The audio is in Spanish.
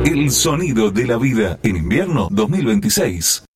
El sonido de la vida en invierno 2026.